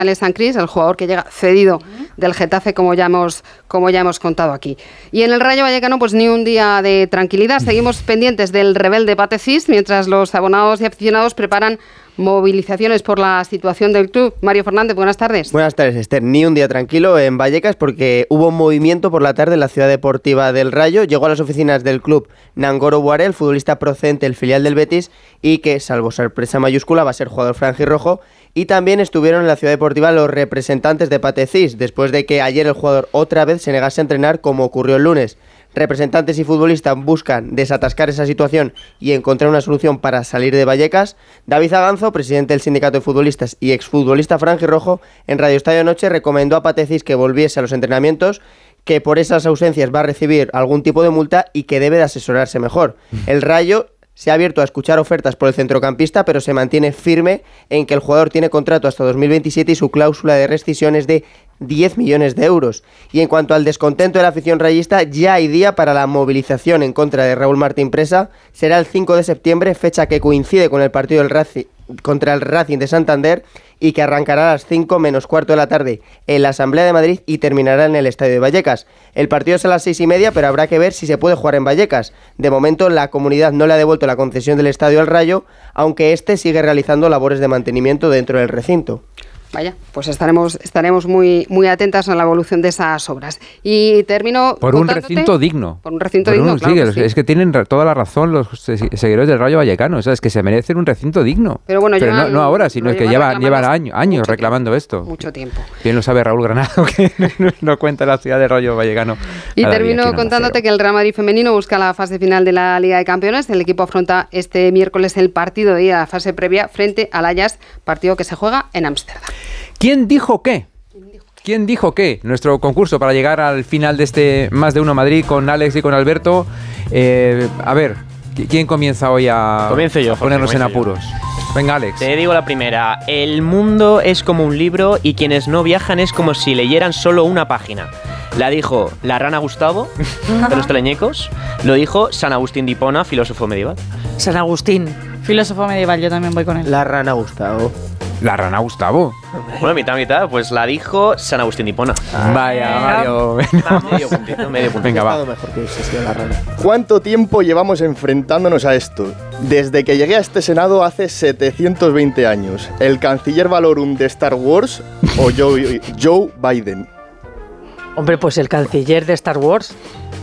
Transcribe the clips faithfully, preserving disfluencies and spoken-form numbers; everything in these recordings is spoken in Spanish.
San Cris, el jugador que llega cedido del Getafe, como ya hemos como ya hemos contado aquí. Y en el Rayo Vallecano, pues ni un día de tranquilidad. Seguimos pendientes del rebelde Pate Cis, mientras los abonados y aficionados preparan movilizaciones por la situación del club. Mario Fernández, buenas tardes. Buenas tardes, Esther. Ni un día tranquilo en Vallecas porque hubo un movimiento por la tarde en la ciudad deportiva del Rayo. Llegó a las oficinas del club Nangoro Boare, el futbolista procedente del filial del Betis y que, salvo sorpresa mayúscula, va a ser jugador franjirrojo. Y también estuvieron en la ciudad deportiva los representantes de Pate Cis, después de que ayer el jugador otra vez se negase a entrenar como ocurrió el lunes. Representantes y futbolistas buscan desatascar esa situación y encontrar una solución para salir de Vallecas. David Aganzo, presidente del sindicato de futbolistas y exfutbolista franjirrojo, en Radio Estadio Noche recomendó a Pate Cis que volviese a los entrenamientos, que por esas ausencias va a recibir algún tipo de multa y que debe de asesorarse mejor. El Rayo se ha abierto a escuchar ofertas por el centrocampista, pero se mantiene firme en que el jugador tiene contrato hasta dos mil veintisiete y su cláusula de rescisión es de diez millones de euros. Y en cuanto al descontento de la afición rayista, ya hay día para la movilización en contra de Raúl Martín Presa. Será el cinco de septiembre, fecha que coincide con el partido del Racing contra el Racing de Santander y que arrancará a las cinco menos cuarto de la tarde en la Asamblea de Madrid y terminará en el Estadio de Vallecas. El partido es a las seis y media, pero habrá que ver si se puede jugar en Vallecas. De momento, la comunidad no le ha devuelto la concesión del estadio al Rayo, aunque este sigue realizando labores de mantenimiento dentro del recinto. Vaya, pues estaremos estaremos muy muy atentas a la evolución de esas obras. Y termino por un recinto digno. Por un recinto por digno, un, claro sí, que sí. Es que tienen toda la razón los seguidores del Rayo Vallecano, o sea, es que se merecen un recinto digno. Pero bueno, Pero llevan, no, no ahora, sino es que llevan, llevan años, años reclamando tiempo, esto. Mucho tiempo. Bien lo sabe Raúl Granado, que no cuenta la ciudad del Rayo Vallecano. Y termino contándote que el Real Madrid femenino busca la fase final de la Liga de Campeones. El equipo afronta este miércoles el partido de la fase previa frente al Ajax, partido que se juega en Ámsterdam. ¿Quién dijo qué? ¿Quién dijo qué? Nuestro concurso para llegar al final de este Más de Uno Madrid con Alex y con Alberto. Eh, a ver, ¿quién comienza hoy a, Comienzo yo, a ponernos Jorge, en apuros? Yo. Venga, Alex. Te digo la primera. El mundo es como un libro y quienes no viajan es como si leyeran solo una página. La dijo la rana Gustavo, de los teleñecos. Lo dijo San Agustín de Hipona, filósofo medieval. San Agustín, filósofo medieval, yo también voy con él. La rana Gustavo. La rana Gustavo. Bueno, mitad, mitad, pues la dijo San Agustín de Hipona. Ah, Vaya, Mario. Medio puntito, medio puntito. Venga, va. Mejor que hubiese la rana. ¿Cuánto tiempo llevamos enfrentándonos a esto? Desde que llegué a este Senado hace setecientos veinte años. ¿El canciller Valorum de Star Wars o Joe, Joe Biden? Hombre, pues el canciller de Star Wars.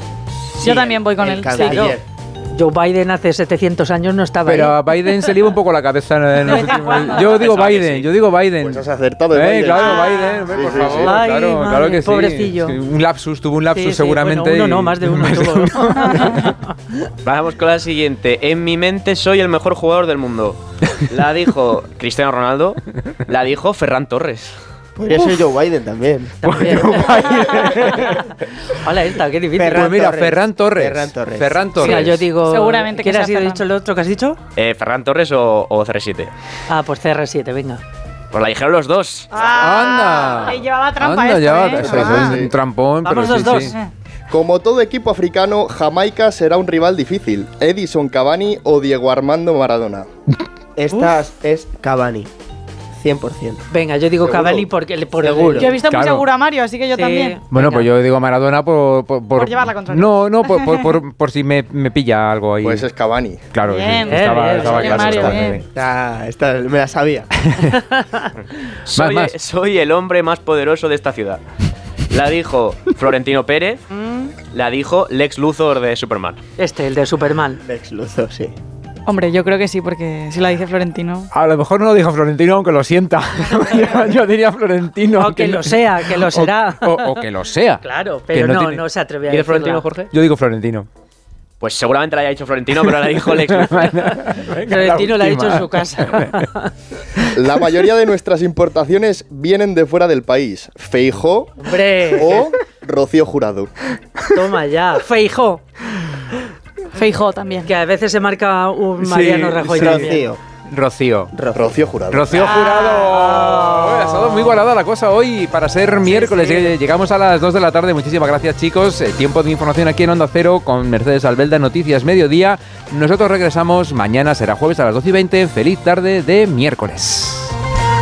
Sí, yo también voy con el él. canciller. Claro. Joe Biden hace setecientos años no estaba Pero ahí. a Biden se le iba un poco la cabeza en los últimos... Yo digo Biden, yo digo Biden. Pues has acertado. Eh, Biden. claro, Ah, Biden, sí, por sí, favor, sí. Ay, claro, madre, claro que sí. pobrecillo. Un lapsus, tuvo un lapsus Sí, sí, seguramente. bueno, uno y- no, más de uno tuvo. Vamos con la siguiente. En mi mente soy el mejor jugador del mundo. La dijo Cristiano Ronaldo. La dijo Ferran Torres. Podría ser Joe Biden también. También. Hola, esta, qué difícil. Ferran Pues mira, Torres. Ferran Torres. Ferran Torres. Ferran Torres. Mira, yo digo... Seguramente que ¿Quién sea ha sido Ferran. dicho el otro que has dicho? Eh, Ferran Torres o, o C R siete. Ah, pues C R siete, venga. Pues la dijeron los dos. Anda. Ahí llevaba trampa Anda, esto, lleva- ¿eh? eso, eso Ah. es un trampón, Vamos pero los sí, dos. sí. Como todo equipo africano, Jamaica será un rival difícil. Edison Cavani o Diego Armando Maradona. Esta es Cavani. cien por ciento. Venga, yo digo ¿Seguro? Cavani porque por el Seguro. Yo he visto Claro. muy seguro a Mario, así que yo Sí. también. Bueno, Venga. pues yo digo Maradona por... Por, Por llevar la contraria. No, no, por, por, por, por si me, me pilla algo ahí. Pues es Cavani. Claro, Bien. sí, estaba, Bien, estaba bien, claro. Mario, estaba bien. bien. Ah, esta me la sabía. Soy, más. soy el hombre más poderoso de esta ciudad. La dijo Florentino Pérez. La dijo Lex Luthor de Superman. Este, el de Superman. Lex Luthor, sí. Hombre, yo creo que sí, porque si la dice Florentino. A lo mejor no lo dijo Florentino, aunque lo sienta. yo, yo diría Florentino. O que lo sea, que lo será. O, o- o que lo sea. Claro, Que pero no no, no, tiene- se atreve a ¿Y de decirla. Florentino, Jorge? Yo digo Florentino. Pues seguramente la haya dicho Florentino, pero la dijo Lex Luthor. Florentino la ha dicho en su casa. La mayoría de nuestras importaciones vienen de fuera del país. Feijóo Hombre, o Rocío Jurado. toma ya. Feijó, Feijóo también. que a veces se marca un Mariano Sí, Rajoy sí. también. Rocío. Rocío. Rocío Jurado. Rocío Jurado. Uy, ha estado muy igualada la cosa hoy para ser miércoles. sí. Eh, Llegamos a las dos de la tarde. Muchísimas gracias, chicos. Eh, tiempo de información aquí en Onda Cero con Mercedes Albelda, Noticias Mediodía. Nosotros regresamos mañana, será jueves a las doce y veinte. Feliz tarde de miércoles.